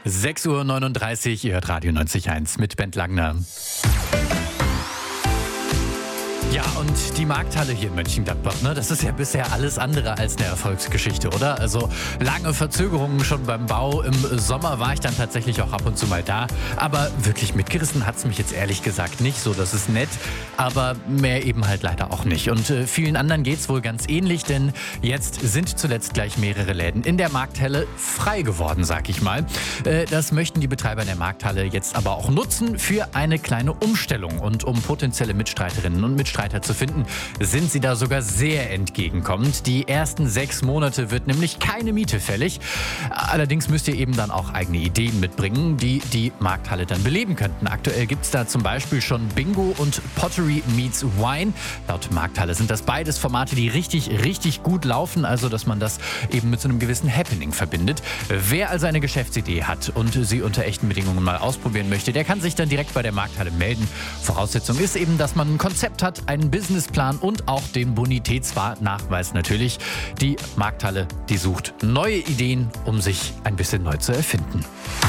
6:39 Uhr, ihr hört Radio 90.1 mit Bent Langner. Ja, und die Markthalle hier in Mönchengladbach, ne, das ist ja bisher alles andere als eine Erfolgsgeschichte, oder? Also lange Verzögerungen schon beim Bau. Im Sommer war ich dann tatsächlich auch ab und zu mal da. Aber wirklich mitgerissen hat es mich jetzt ehrlich gesagt nicht. So, das ist nett, aber mehr eben halt leider auch nicht. Und vielen anderen geht es wohl ganz ähnlich, denn jetzt sind zuletzt gleich mehrere Läden in der Markthalle frei geworden, sag ich mal. Das möchten die Betreiber der Markthalle jetzt aber auch nutzen für eine kleine Umstellung. Und um potenzielle Mitstreiterinnen und Mitstreiter zu finden, sind sie da sogar sehr entgegenkommend. Die ersten 6 Monate wird nämlich keine Miete fällig. Allerdings müsst ihr eben dann auch eigene Ideen mitbringen, die die Markthalle dann beleben könnten. Aktuell gibt es da zum Beispiel schon Bingo und Pottery Meets Wine. Laut Markthalle sind das beides Formate, die richtig gut laufen, also dass man das eben mit so einem gewissen Happening verbindet. Wer also eine Geschäftsidee hat und sie unter echten Bedingungen mal ausprobieren möchte, der kann sich dann direkt bei der Markthalle melden. Voraussetzung ist eben, dass man ein Konzept hat, einen Businessplan und auch den Bonitätsnachweis natürlich. Die Markthalle, die sucht neue Ideen, um sich ein bisschen neu zu erfinden.